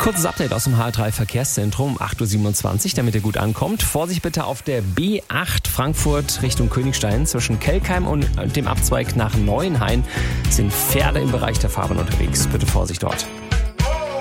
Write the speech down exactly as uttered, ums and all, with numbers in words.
Kurzes Update aus dem H R drei Verkehrszentrum um acht Uhr siebenundzwanzig, damit ihr gut ankommt. Vorsicht bitte auf der B acht Frankfurt Richtung Königstein. Zwischen Kelkheim und dem Abzweig nach Neuenhain sind Pferde im Bereich der Fahrbahn unterwegs. Bitte Vorsicht dort.